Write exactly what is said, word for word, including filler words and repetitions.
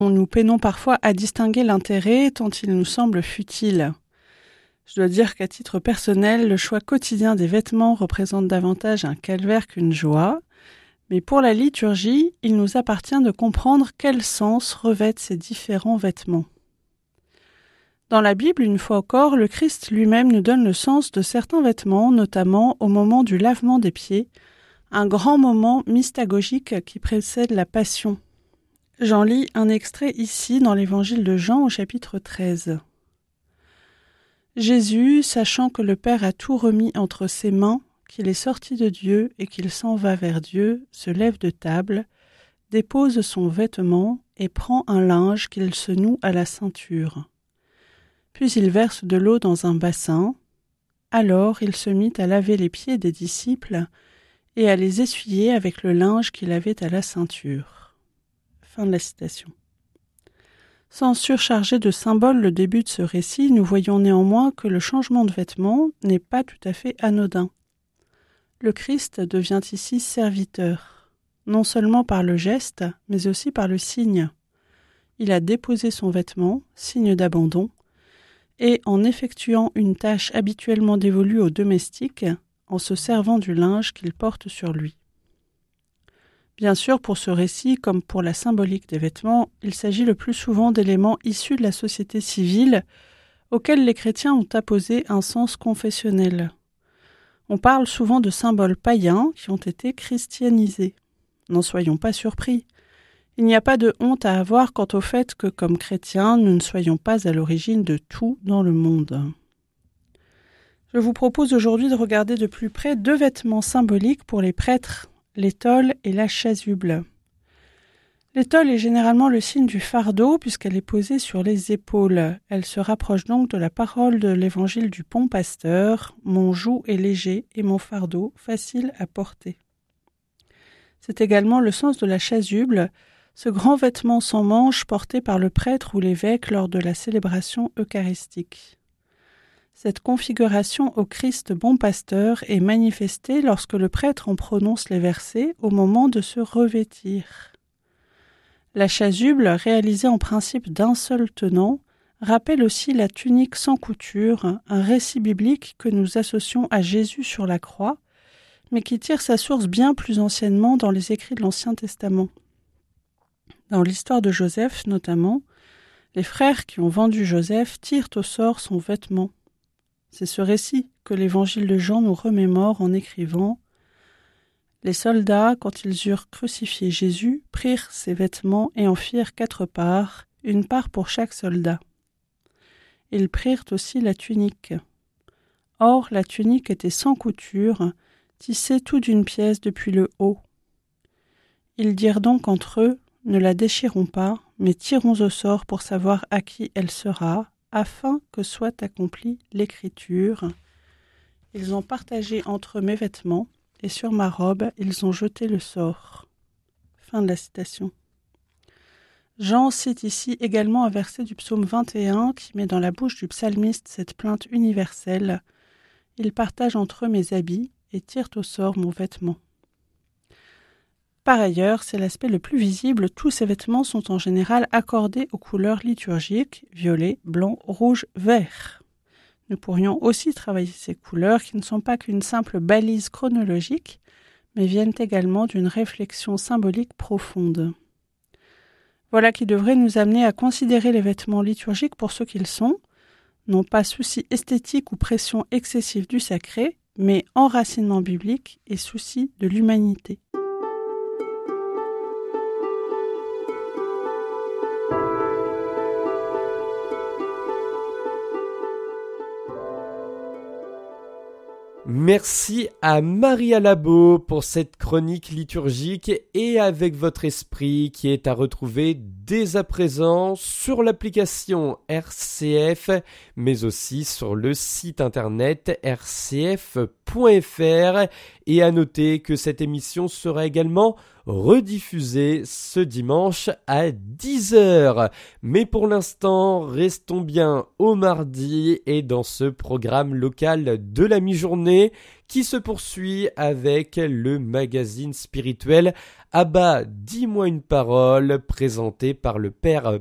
Nous peinons parfois à distinguer l'intérêt tant il nous semble futile. Je dois dire qu'à titre personnel, le choix quotidien des vêtements représente davantage un calvaire qu'une joie, mais pour la liturgie, il nous appartient de comprendre quel sens revêtent ces différents vêtements. Dans la Bible, une fois encore, le Christ lui-même nous donne le sens de certains vêtements, notamment au moment du lavement des pieds, un grand moment mystagogique qui précède la Passion. J'en lis un extrait ici dans l'évangile de Jean au chapitre treize. Jésus, sachant que le Père a tout remis entre ses mains, qu'il est sorti de Dieu et qu'il s'en va vers Dieu, se lève de table, dépose son vêtement et prend un linge qu'il se noue à la ceinture. Puis il verse de l'eau dans un bassin. Alors il se mit à laver les pieds des disciples et à les essuyer avec le linge qu'il avait à la ceinture. Fin de la citation. Sans surcharger de symboles le début de ce récit, nous voyons néanmoins que le changement de vêtements n'est pas tout à fait anodin. Le Christ devient ici serviteur, non seulement par le geste, mais aussi par le signe. Il a déposé son vêtement, signe d'abandon, et en effectuant une tâche habituellement dévolue aux domestiques, en se servant du linge qu'il porte sur lui. Bien sûr, pour ce récit, comme pour la symbolique des vêtements, il s'agit le plus souvent d'éléments issus de la société civile auxquels les chrétiens ont apposé un sens confessionnel. On parle souvent de symboles païens qui ont été christianisés. N'en soyons pas surpris. Il n'y a pas de honte à avoir quant au fait que, comme chrétiens, nous ne soyons pas à l'origine de tout dans le monde. Je vous propose aujourd'hui de regarder de plus près deux vêtements symboliques pour les prêtres, l'étole et la chasuble. L'étole est généralement le signe du fardeau puisqu'elle est posée sur les épaules. Elle se rapproche donc de la parole de l'évangile du bon pasteur « Mon joug est léger et mon fardeau facile à porter ». C'est également le sens de la chasuble, ce grand vêtement sans manches porté par le prêtre ou l'évêque lors de la célébration eucharistique. Cette configuration au Christ bon pasteur est manifestée lorsque le prêtre en prononce les versets au moment de se revêtir. La chasuble, réalisée en principe d'un seul tenant, rappelle aussi la tunique sans couture, un récit biblique que nous associons à Jésus sur la croix, mais qui tire sa source bien plus anciennement dans les écrits de l'Ancien Testament. Dans l'histoire de Joseph notamment, les frères qui ont vendu Joseph tirent au sort son vêtement. C'est ce récit que l'évangile de Jean nous remémore en écrivant « Les soldats, quand ils eurent crucifié Jésus, prirent ses vêtements et en firent quatre parts, une part pour chaque soldat. Ils prirent aussi la tunique. Or, la tunique était sans couture, tissée tout d'une pièce depuis le haut. Ils dirent donc entre eux, ne la déchirons pas, mais tirons au sort pour savoir à qui elle sera, afin que soit accomplie l'écriture. Ils ont partagé entre eux mes vêtements, et sur ma robe, ils ont jeté le sort. » Fin de la citation. Jean cite ici également un verset du psaume vingt et un qui met dans la bouche du psalmiste cette plainte universelle. « Ils partagent entre eux mes habits et tirent au sort mon vêtement. » Par ailleurs, c'est l'aspect le plus visible, tous ces vêtements sont en général accordés aux couleurs liturgiques, violet, blanc, rouge, vert. Nous pourrions aussi travailler ces couleurs qui ne sont pas qu'une simple balise chronologique, mais viennent également d'une réflexion symbolique profonde. Voilà qui devrait nous amener à considérer les vêtements liturgiques pour ce qu'ils sont, non pas souci esthétique ou pression excessive du sacré, mais enracinement biblique et souci de l'humanité. Merci à Maria Labo pour cette chronique liturgique et avec votre esprit qui est à retrouver dès à présent sur l'application R C F, mais aussi sur le site internet r c f point f r. Et à noter que cette émission sera également rediffusée ce dimanche à dix heures. Mais pour l'instant, restons bien au mardi et dans ce programme local de la mi-journée qui se poursuit avec le magazine spirituel Abba, dis-moi une parole, présenté par le père